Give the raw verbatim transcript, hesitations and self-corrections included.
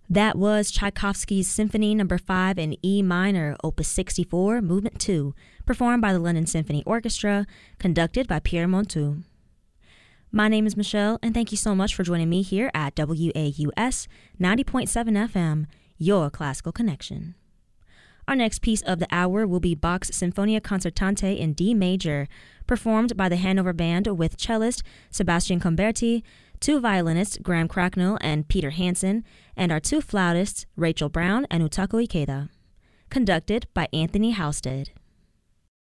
That was Tchaikovsky's Symphony Number five in E minor, Opus sixty-four, Movement two, performed by the London Symphony Orchestra, conducted by Pierre Monteux. My name is Michelle, and thank you so much for joining me here at W A U S ninety point seven F M, your classical connection. Our next piece of the hour will be Bach's Sinfonia Concertante in D major, performed by the Hanover Band with cellist Sebastian Comberti, two violinists, Graham Cracknell and Peter Hansen, and our two flautists, Rachel Brown and Utako Ikeda. Conducted by Anthony Halstead.